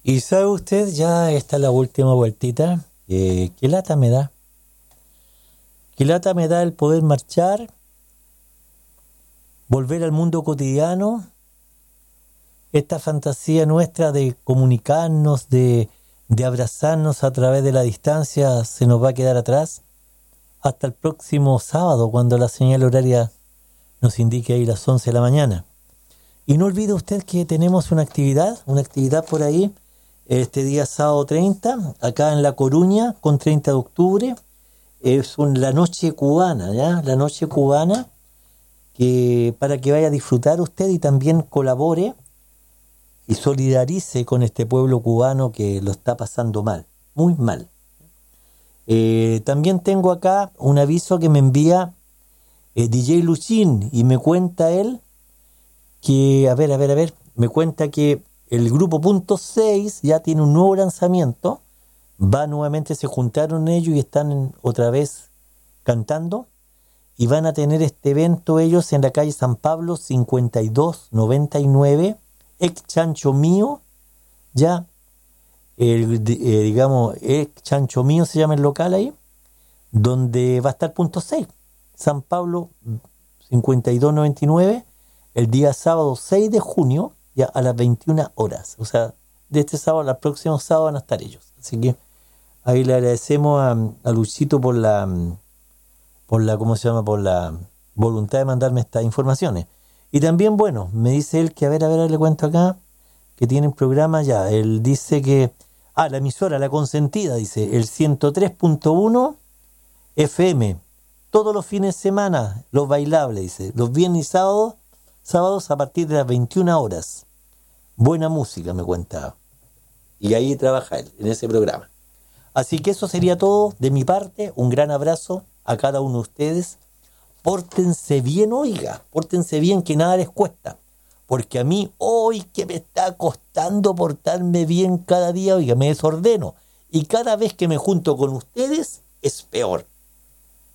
Y sabe usted, ya está la última vueltita. ¿Qué lata me da? ¿Qué lata me da el poder marchar, volver al mundo cotidiano? Esta fantasía nuestra de comunicarnos, de abrazarnos a través de la distancia, se nos va a quedar atrás hasta el próximo sábado, cuando la señal horaria nos indique ahí las 11 de la mañana. Y no olvide usted que tenemos una actividad por ahí, este día sábado 30, acá en La Coruña, con 30 de octubre. Es la noche cubana, ¿ya? La noche cubana, que para que vaya a disfrutar usted y también colabore y solidarice con este pueblo cubano que lo está pasando mal, muy mal. También tengo acá un aviso que me envía DJ Luchín, y me cuenta él que, a ver, me cuenta que el grupo Punto 6 ya tiene un nuevo lanzamiento, nuevamente se juntaron ellos y están otra vez cantando, y van a tener este evento ellos en la calle San Pablo 5299, ex Chancho Mío, ya, digamos, ex Chancho Mío se llama el local ahí, donde va a estar Punto 6, San Pablo 5299, el día sábado 6 de junio, ya a las 21 horas. O sea, de este sábado al próximo sábado van a estar ellos. Así que ahí le agradecemos a Luchito ¿cómo se llama? Por la voluntad de mandarme estas informaciones. Y también, bueno, me dice él que, a ver, le cuento acá, que tienen programa ya. Él dice que, la emisora, la consentida, dice, el 103.1 FM, todos los fines de semana, los bailables, dice, los viernes y sábados a partir de las 21 horas. Buena música, me cuenta. Y ahí trabaja él, en ese programa. Así que eso sería todo de mi parte. Un gran abrazo a cada uno de ustedes. Pórtense bien, oiga, pórtense bien, que nada les cuesta. Porque a mí, hoy que me está costando portarme bien cada día, oiga, me desordeno. Y cada vez que me junto con ustedes, es peor.